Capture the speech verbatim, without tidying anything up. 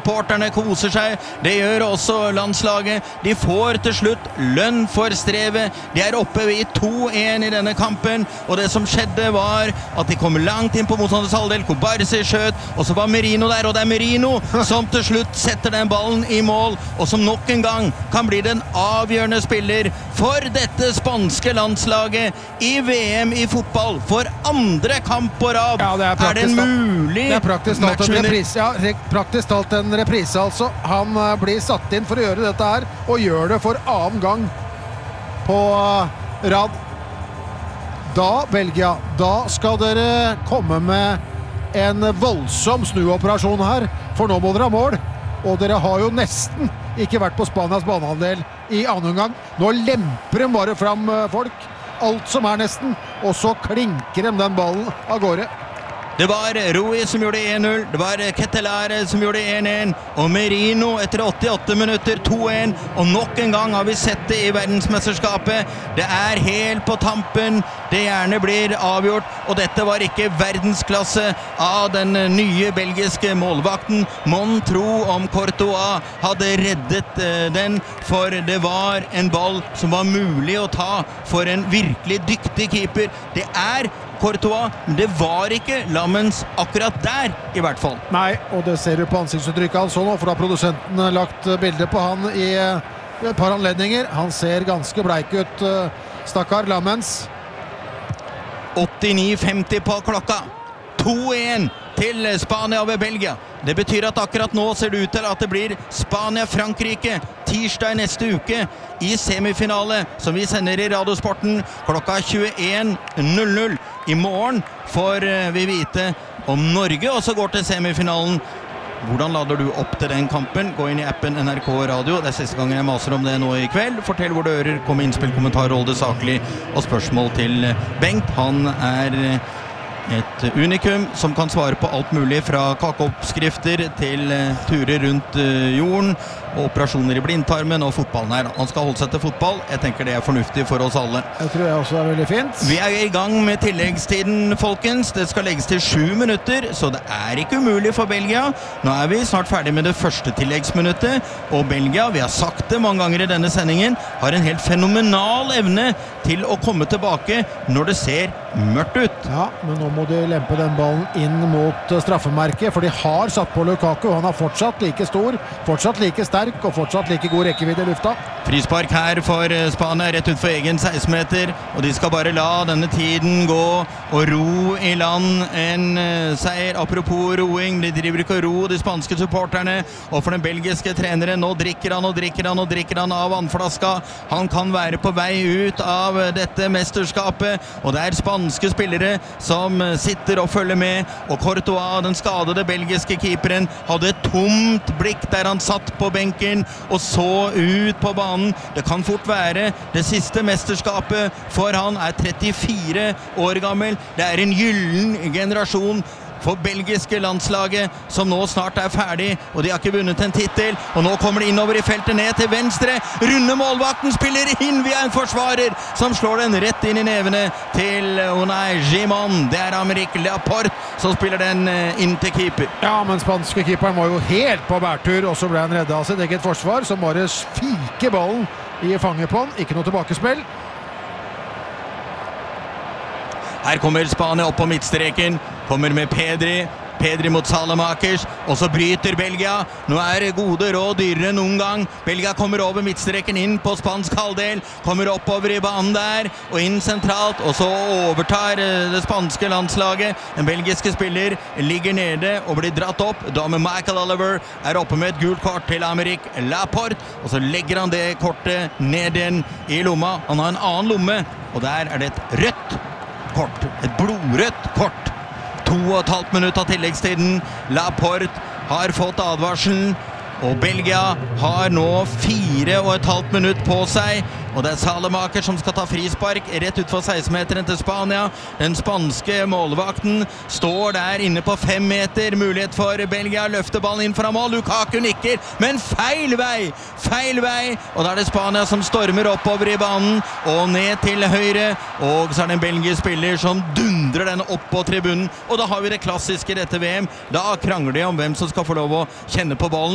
supporterne koser seg, det gjør også landslaget. De får til slutt lønn for strevet. De er oppe i to en i denne kampen, og det som skjedde var at de kom langt inn på motstanders halvdel. Kobarsi skjøt, og så var Merino der, og det er Merino som til slutt setter den ballen i mål, og som nok en gang kan bli den avgjørende spiller for dette spanske landslaget i V M i fotball for andre kamp på rad. Ja, det er, er det mulig? Det er praktisk talt en reprise, ja, praktisk talt en reprise altså. Han uh, blir satt inn for å gjøre dette her, og gjør det for annen gang på uh, rad. Da, Belgia, da skal dere komme med en voldsom snuoperasjon her, for nå må dere ha mål, og dere har jo nesten ikke vært på Spanias banehalvdel i annen omgang. Nå lemper de bare fram uh, folk, alt som er nesten, og så klinker de den ballen av gårde. Det var Rui som gjorde en null, det var Ketelare som gjorde en en, og Merino etter åttiåtte minutter to en, og nok en gang har vi sett det i verdensmesterskapet. Det er helt på tampen, det gjerne blir avgjort, og dette var ikke verdensklasse av den nye belgiske målvakten. Mon tro om Courtois hadde reddet uh, den, for det var en ball som var mulig å ta for en virkelig dyktig keeper. Det er Courtois, men det var ikke Lammens akkurat der, i hvert fall. Nei, og det ser du på ansiktsuttrykket han så nå, for da har produsenten lagt bilde på han i et par anledninger. Han ser ganske bleik ut, stakkar Lammens. åttini femti på klokka. to en til Spania over Belgia. Det betyr at akkurat nå ser det ut til at det blir Spania-Frankrike tirsdag neste uke i semifinale, som vi sender i Radiosporten klokka tjueen null null. I morgen får vi vite om Norge også går til semifinalen. Hvordan lader du opp til den kampen? Gå inn i appen N R K Radio. Det er siste gangen jeg maser om det nå i kveld. Fortell hvor du hører, kom innspill, kommentar, hold det saklig, og spørsmål til Bengt. Han er et unikum som kan svare på alt mulig fra kakeoppskrifter til turer rundt jorden, og operasjoner i blindtarmen og fotballen her. Han skal holde seg til fotball. Jeg tenker det er fornuftig for oss alle. Jeg tror jeg også er veldig fint. Vi er i gang med tilleggstiden, folkens. Det skal legges til sju minutter, så det er ikke umulig for Belgia. Nå er vi snart ferdig med det første tilleggsminuttet, og Belgia, vi har sagt det mange ganger i denne sendingen, har en helt fenomenal evne til å komme tilbake når det ser mørkt ut. Ja, men nå må de lempe den ballen inn mot straffemerket, for de har satt på Lukaku. Han er fortsatt like stor, fortsatt like sterk, og fortsatt like god rekkevidde i lufta. Frispark her for Spania, rett ut for egen seksten meter, og de skal bare la denne tiden gå og ro i land en uh, seier. Apropos roing, de driver ikke å ro, de spanske supporterne, og for den belgiske treneren, nå drikker han og drikker han og drikker han av vannflaska. Han kan være på vei ut av dette mesterskapet, og det er spanske spillere som sitter og følger med, og Courtois, den skadede belgiske keeperen, hadde et tomt blikk der han satt på benken og så ut på banen. Det kan fort være det siste mesterskapet, for han er trettifire år gammel. Det er en gyllen generasjon for belgiske landslaget, som nå snart er ferdig, og de har ikke vunnet en titel, og nå kommer de innover i feltet ned til venstre. Runde målvakten spiller inn via en forsvarer, som slår den rett inn i nevene til Unai Gimon. Det er Aymeric Laporte som spiller den inn til keeper. Ja, men spanske keeperen var jo helt på bærtur, og så ble han reddet av sitt eget forsvar, som bare fiker ballen i fanget på han. Ikke noe tilbakespill. Her kommer Spania opp på midtstreken, kommer med Pedri, Pedri mot Salamakers, og så bryter Belgia. Nå er gode råd dyrere enn noen gang. Belgia kommer over midtstreken inn på spansk halvdel, kommer oppover i banen der, og inn sentralt, og så overtar det spanske landslaget. En belgiske spiller ligger nede og blir dratt opp. Da med Michael Oliver er oppe med et gult kort til Aymeric Laporte, og så legger han det kortet ned igjen i lomma. Han har en annen lomme, og der er det et rødt kort, et blodrødt kort. To og et halvt minutt av tilleggstiden. Laporte har fått advarselen, og Belgia har nå fire og et halvt minutt på seg, og det er Salemaker som skal ta frispark rett ut for seksten-meteren til Spania. Den spanske målvakten står der inne på fem meter, mulighet for Belgia, løfter ballen inn fra mål, Lukaku nikker, men feil vei, feil vei, og da er det Spania som stormer oppover i banen, og ned til høyre, og så er det en belgisk spiller som dundrer den opp på tribunen, og da har vi det klassiske i dette V M, da krangler de om hvem som skal få lov å kjenne på ballen.